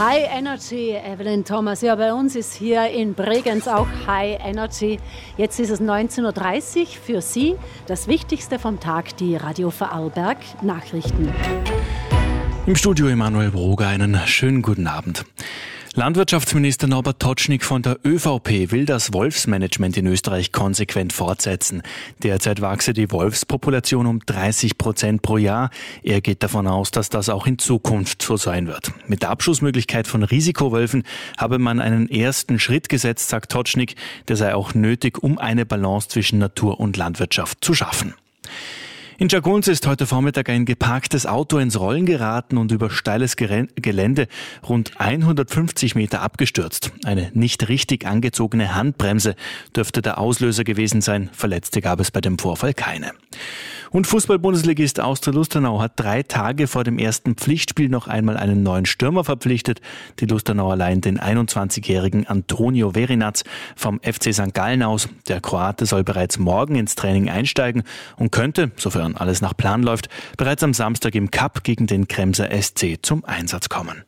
High Energy, Evelyn Thomas. Ja, bei uns ist hier in Bregenz auch High Energy. Jetzt ist es 19.30 Uhr. Für Sie das Wichtigste vom Tag, die Radio Vorarlberg Nachrichten. Im Studio Emanuel Broger, einen schönen guten Abend. Landwirtschaftsminister Norbert Totschnig von der ÖVP will das Wolfsmanagement in Österreich konsequent fortsetzen. Derzeit wachse die Wolfspopulation um 30% pro Jahr. Er geht davon aus, dass das auch in Zukunft so sein wird. Mit der Abschussmöglichkeit von Risikowölfen habe man einen ersten Schritt gesetzt, sagt Totschnig. Der sei auch nötig, um eine Balance zwischen Natur und Landwirtschaft zu schaffen. In Jagunz ist heute Vormittag ein geparktes Auto ins Rollen geraten und über steiles Gelände rund 150 Meter abgestürzt. Eine nicht richtig angezogene Handbremse dürfte der Auslöser gewesen sein. Verletzte gab es bei dem Vorfall keine. Und Fußball-Bundesligist Austria Lustenau hat 3 Tage vor dem ersten Pflichtspiel noch einmal einen neuen Stürmer verpflichtet. Die Lustenauer leihen den 21-jährigen Antonio Verinac vom FC St. Gallen aus. Der Kroate soll bereits morgen ins Training einsteigen und könnte, sofern alles nach Plan läuft, bereits am Samstag im Cup gegen den Kremser SC zum Einsatz kommen.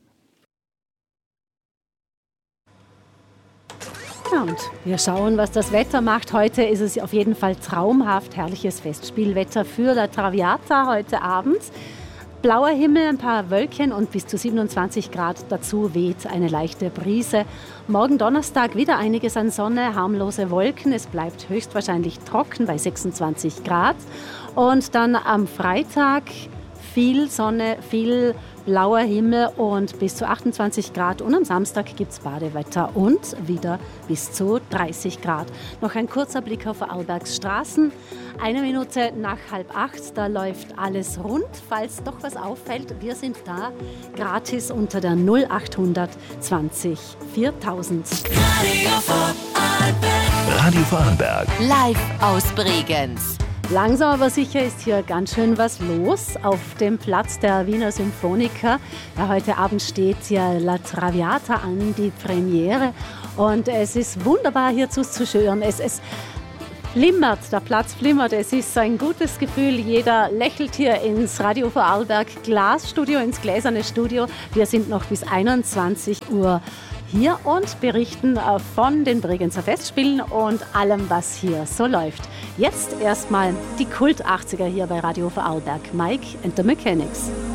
Ja, und wir schauen, was das Wetter macht. Heute ist es auf jeden Fall traumhaft, herrliches Festspielwetter für La Traviata heute Abend. Blauer Himmel, ein paar Wölkchen und bis zu 27 Grad. Dazu weht eine leichte Brise. Morgen Donnerstag wieder einiges an Sonne, harmlose Wolken. Es bleibt höchstwahrscheinlich trocken bei 26 Grad. Und dann am Freitag viel Sonne, viel blauer Himmel und bis zu 28 Grad. Und am Samstag gibt es Badewetter und wieder bis zu 30 Grad. Noch ein kurzer Blick auf Vorarlbergs Straßen. 1 Minute nach 7:30, da läuft alles rund. Falls doch was auffällt, wir sind da gratis unter der 0800 20 4000. Radio Vorarlberg. Live aus Bregenz. Langsam aber sicher ist hier ganz schön was los auf dem Platz der Wiener Symphoniker. Ja, heute Abend steht ja La Traviata an, die Premiere. Und es ist wunderbar hier zuzuhören. Es flimmert, der Platz flimmert. Es ist ein gutes Gefühl. Jeder lächelt hier ins Radio Vorarlberg Glasstudio, ins gläserne Studio. Wir sind noch bis 21 Uhr hier und berichten von den Bregenzer Festspielen und allem, was hier so läuft. Jetzt erstmal die Kult-80er hier bei Radio Vorarlberg. Mike and the Mechanics.